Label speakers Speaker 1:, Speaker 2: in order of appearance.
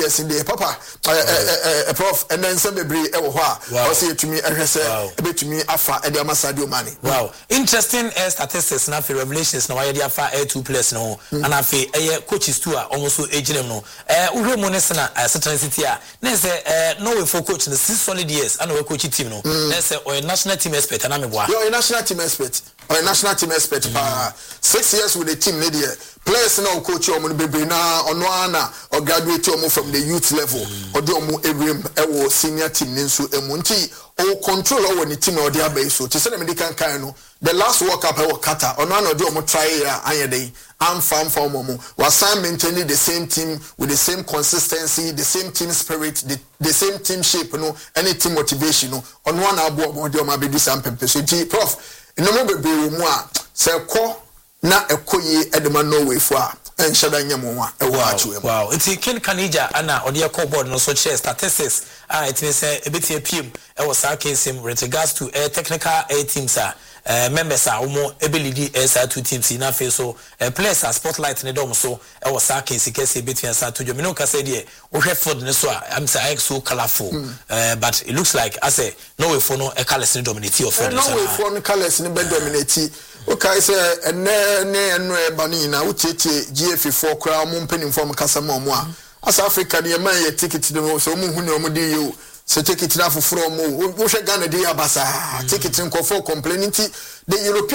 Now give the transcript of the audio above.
Speaker 1: yes in the papa prof and then some bebre e wo ho a o say tumi ehwe se ebetumi afa e de amasadio mane.
Speaker 2: Wow, interesting statistics na for revelations na why dey afa air2 players no and afa coaches too are almost aging no uhwe mo ne na certain city a na say no way for coach the 6 solid years and we coach team no na say or national team expert na me boa
Speaker 1: you national team expert or national team expert 6 years with the team media players now coach omo bebre na ono ana or graduate omo from the youth level or do omo ewrem ewo senior team nso emu nti o control over the team or the abai so to say them kan no the last world cup ewo Qatar ono ana do omo try anyede am farm omo was maintaining the same team with the same consistency the same team spirit the same team shape no any team motivation no ono ana abo omo de omo abedu sam pempe so ti prof no mo bebre mu a se ko na ekoyi edema no way for en shada nyamo a ewo achiwe.
Speaker 2: Wow, it's Ken Kanija ana odi board no so share statistics it say ebeti apim e was our case in regards to technical teams members are almost ability two teams in face so players are spotlight in the dome so I was our case between to you know say there we have for the so I'm say so colorful but it looks like I say no way for no a colors in dominate of
Speaker 1: no way for no colors in be dominate okay say ne bani na utete GF4 kra mo mpanim form kasa mo a as Africa the man ye ticket no so mo hu ne mo dey you so ticket na foforo mo wo hwe Ghana dey abasa ticket nko for complaining the European